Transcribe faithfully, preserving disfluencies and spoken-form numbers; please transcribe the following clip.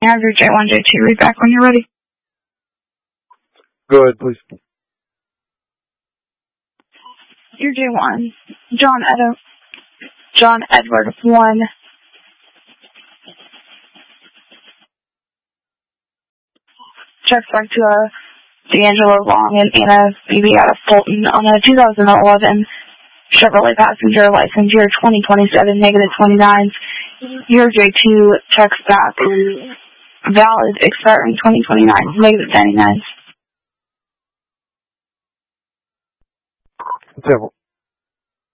Have your J one, J two read back when you're ready. Go ahead, please. Your J one, John Edo, John Edward one. Checks back to uh, D'Angelo Long and Anna Beebe out of Fulton on a two thousand eleven Chevrolet passenger license year twenty twenty-seven, negative twenty-nine. Your J two checks back and valid expiring twenty twenty-nine, negative ninety-nine. Let's have